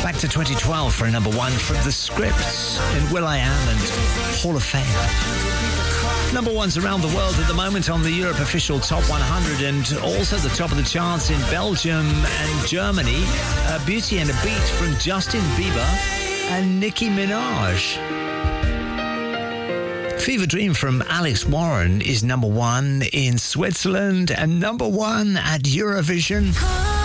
Back to 2012 for a number one from The Scripts in Will.i.am and Hall of Fame. Number ones around the world at the moment on the Europe Official Top 100 and also the top of the charts in Belgium and Germany. Beauty and a Beat from Justin Bieber and Nicki Minaj. Fever Dream from Alex Warren is number one in Switzerland and number one at Eurovision.